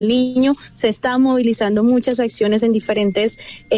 niño, se están movilizando muchas acciones en diferentes,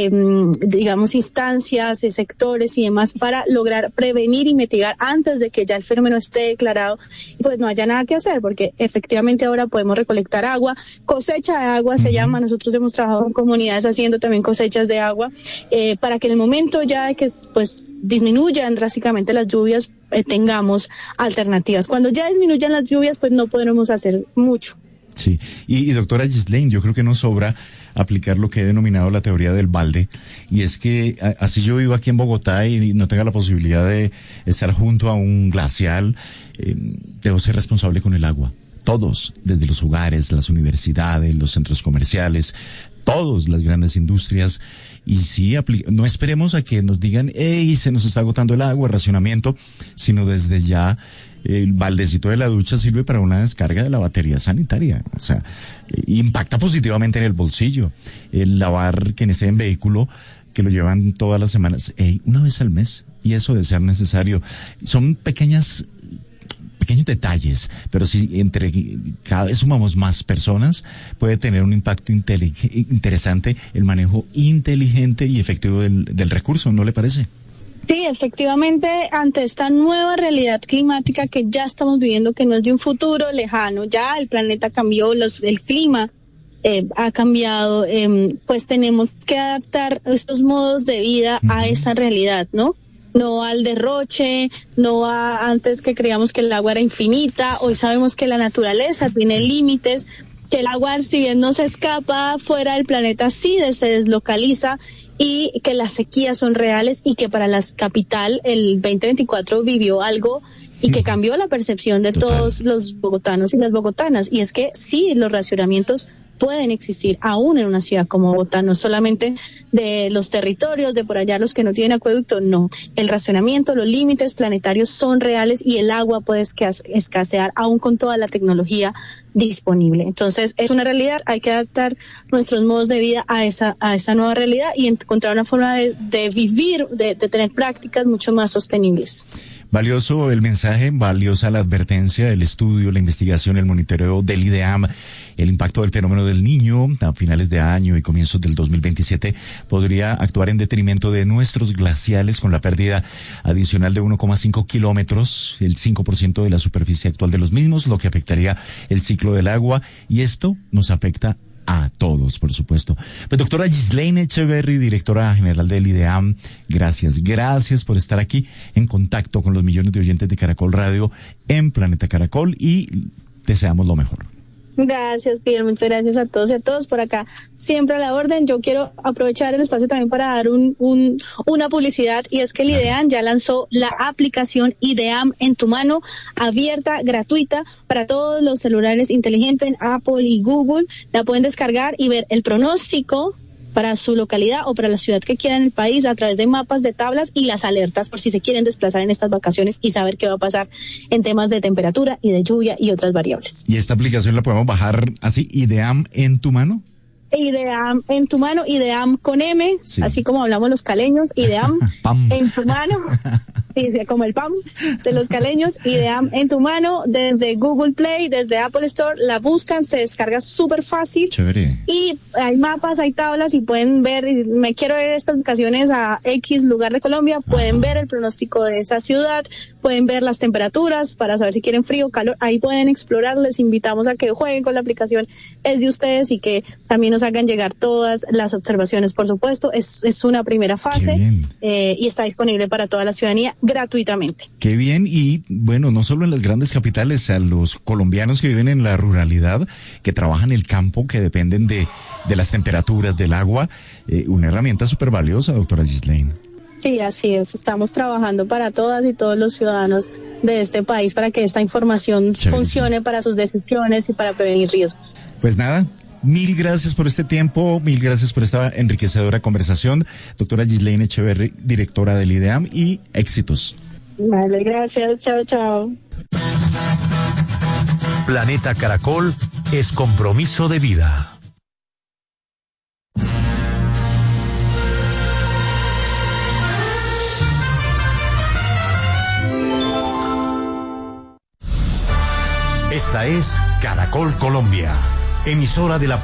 instancias, sectores y demás para lograr prevenir y mitigar antes de que ya el fenómeno esté declarado y pues no haya nada que hacer, porque efectivamente ahora podemos recolectar agua, cosecha de agua se llama, nosotros hemos trabajado en comunidades haciendo también cosechas de agua, para que en el momento ya de que pues disminuyan drásticamente las lluvias, tengamos alternativas. Cuando ya disminuyan las lluvias, pues no podremos hacer mucho. Sí, y doctora Ghislaine, yo creo que no sobra aplicar lo que he denominado la teoría del balde, y es que así yo vivo aquí en Bogotá y no tenga la posibilidad de estar junto a un glacial, debo ser responsable con el agua. Todos, desde los hogares, las universidades, los centros comerciales, todos, las grandes industrias, y sí, no esperemos a que nos digan, hey, se nos está agotando el agua, racionamiento, sino desde ya. El baldecito de la ducha sirve para una descarga de la batería sanitaria, o sea, impacta positivamente en el bolsillo. El lavar que en vehículo, que lo llevan todas las semanas, una vez al mes, y eso de ser necesario. Son pequeños detalles, pero si entre cada vez sumamos más personas, puede tener un impacto interesante el manejo inteligente y efectivo del recurso, ¿no le parece? Sí, efectivamente, ante esta nueva realidad climática que ya estamos viviendo, que no es de un futuro lejano, ya el planeta cambió, el clima ha cambiado, pues tenemos que adaptar estos modos de vida a esa realidad, ¿no? No al derroche, no a antes que creíamos que el agua era infinita, hoy sabemos que la naturaleza tiene límites, que el agua, si bien no se escapa fuera del planeta, sí se deslocaliza, y que las sequías son reales y que para la capital el 2024 vivió algo y que cambió la percepción de todos los bogotanos y las bogotanas. Y es que sí, los racionamientos pueden existir aún en una ciudad como Bogotá, no solamente de los territorios, de por allá los que no tienen acueducto, no. El racionamiento, los límites planetarios son reales y el agua puede escasear aún con toda la tecnología disponible. Entonces, es una realidad, hay que adaptar nuestros modos de vida a esa nueva realidad y encontrar una forma de vivir, de tener prácticas mucho más sostenibles. Valioso el mensaje, valiosa la advertencia, el estudio, la investigación, el monitoreo del IDEAM, el impacto del fenómeno del Niño a finales de año y comienzos del 2027 podría actuar en detrimento de nuestros glaciales con la pérdida adicional de 1,5 kilómetros, el 5% de la superficie actual de los mismos, lo que afectaría el ciclo del agua, y esto nos afecta a todos, por supuesto. Pues doctora Ghislaine Echeverry, directora general del IDEAM, gracias por estar aquí en contacto con los millones de oyentes de Caracol Radio en Planeta Caracol y deseamos lo mejor. Gracias, Pierre, muchas gracias a todos y a todos por acá, siempre a la orden. Yo quiero aprovechar el espacio también para dar una publicidad, y es que el IDEAM ya lanzó la aplicación IDEAM en tu mano, abierta, gratuita, para todos los celulares inteligentes en Apple y Google. La pueden descargar y ver el pronóstico para su localidad o para la ciudad que quieran en el país a través de mapas, de tablas y las alertas por si se quieren desplazar en estas vacaciones y saber qué va a pasar en temas de temperatura y de lluvia y otras variables. ¿Y esta aplicación la podemos bajar así, IDEAM en tu mano? IDEAM en tu mano, IDEAM con M, sí, así como hablamos los caleños, IDEAM en tu mano, sí, como el PAM de los caleños, IDEAM en tu mano, desde Google Play, desde Apple Store, la buscan, se descarga súper fácil. Chévere. Y hay mapas, hay tablas y pueden ver, me quiero ver estas vacaciones a X lugar de Colombia, pueden ver el pronóstico de esa ciudad, pueden ver las temperaturas para saber si quieren frío, calor, ahí pueden explorar. Les invitamos a que jueguen con la aplicación, es de ustedes, y que también nos hagan llegar todas las observaciones, por supuesto. Es una primera fase y está disponible para toda la ciudadanía gratuitamente. Qué bien. Y bueno, no solo en las grandes capitales, a los colombianos que viven en la ruralidad, que trabajan el campo, que dependen de las temperaturas, del agua, una herramienta súper valiosa, doctora Ghislaine. Sí, así es. Estamos trabajando para todas y todos los ciudadanos de este país para que esta información funcione para sus decisiones y para prevenir riesgos. Pues nada, mil gracias por este tiempo, mil gracias por esta enriquecedora conversación, doctora Ghislaine Echeverry, directora del IDEAM, y éxitos. Vale, gracias, chao. Planeta Caracol es compromiso de vida. Esta es Caracol Colombia. emisora de la